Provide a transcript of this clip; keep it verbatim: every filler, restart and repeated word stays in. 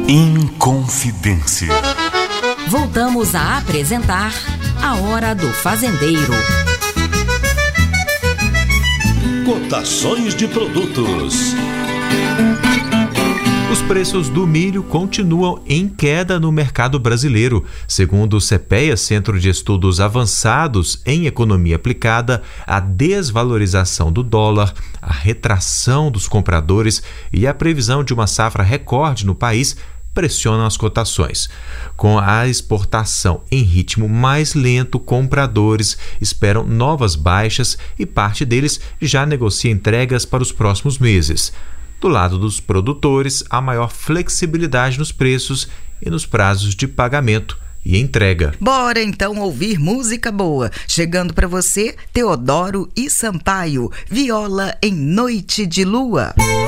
Inconfidência. Voltamos a apresentar A Hora do Fazendeiro. Cotações de produtos. Os preços do milho continuam em queda no mercado brasileiro. Segundo o CEPEA, Centro de Estudos Avançados em Economia Aplicada, a desvalorização do dólar, a retração dos compradores e a previsão de uma safra recorde no país pressionam as cotações. Com a exportação em ritmo mais lento, compradores esperam novas baixas e parte deles já negocia entregas para os próximos meses. Do lado dos produtores, há maior flexibilidade nos preços e nos prazos de pagamento e entrega. Bora então ouvir música boa. Chegando para você, Teodoro e Sampaio, Viola em Noite de Lua.